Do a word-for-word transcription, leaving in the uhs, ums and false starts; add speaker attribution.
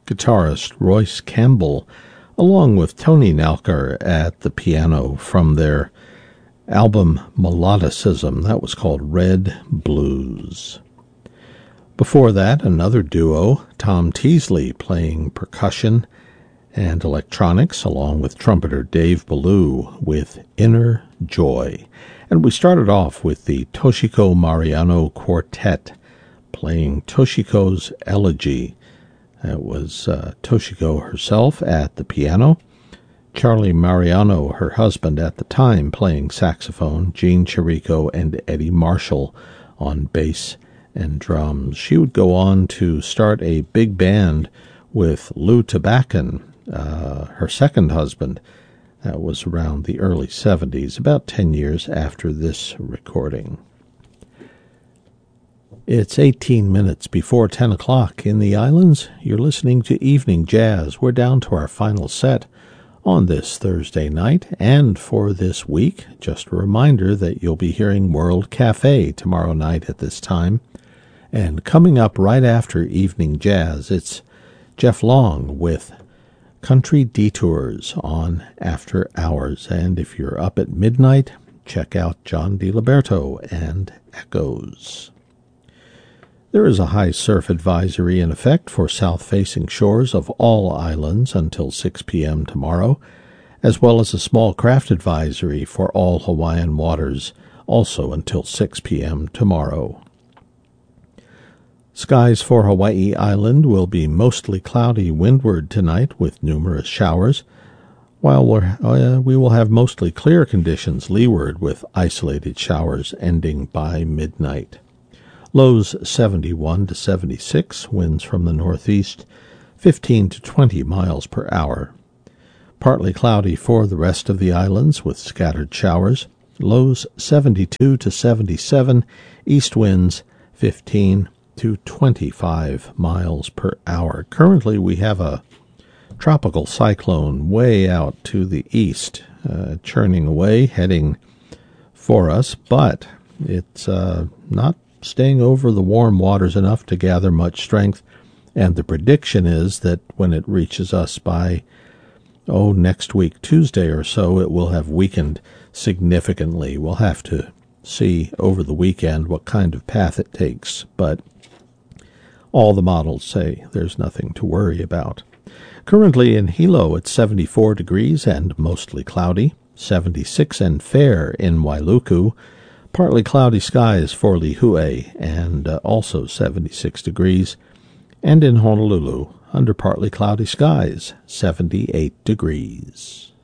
Speaker 1: guitarist Royce Campbell, along with Tony Nalker at the piano from their album Melodicism. That was called Red Blues. Before that, another duo, Tom Teasley playing percussion and electronics, along with trumpeter Dave Ballou with Inner Joy. And we started off with the Toshiko Mariano Quartet playing Toshiko's Elegy. That was uh, Toshiko herself at the piano, Charlie Mariano, her husband at the time, playing saxophone, Gene Chirico and Eddie Marshall on bass and drums. She would go on to start a big band with Lou Tabakin, uh, her second husband. That was around the early seventies, about ten years after this recording. It's eighteen minutes before ten o'clock in the islands. You're listening to Evening Jazz. We're down to our final set on this Thursday night, and for this week, just a reminder that you'll be hearing World Cafe tomorrow night at this time. And coming up right after Evening Jazz, it's Jeff Long with Country Detours on After Hours. And if you're up at midnight, check out John DiLiberto and Echoes. There is a high surf advisory in effect for south-facing shores of all islands until six p.m. tomorrow, as well as a small craft advisory for all Hawaiian waters, also until six p.m. tomorrow. Skies for Hawaii Island will be mostly cloudy windward tonight with numerous showers, while we're, uh, we will have mostly clear conditions leeward with isolated showers ending by midnight. Lows seventy-one to seventy-six, winds from the northeast, fifteen to twenty miles per hour. Partly cloudy for the rest of the islands with scattered showers. Lows seventy-two to seventy-seven, east winds fifteen to twenty-five miles per hour. Currently, we have a tropical cyclone way out to the east, uh, churning away, heading for us, but it's uh, not staying over the warm waters enough to gather much strength, and the prediction is that when it reaches us by, oh, next week, Tuesday or so, it will have weakened significantly. We'll have to see over the weekend what kind of path it takes, but all the models say there's nothing to worry about. Currently in Hilo, it's seventy-four degrees and mostly cloudy, seventy-six and fair in Wailuku, partly cloudy skies for Lihue, and uh, also seventy-six degrees, and in Honolulu, under partly cloudy skies, seventy-eight degrees.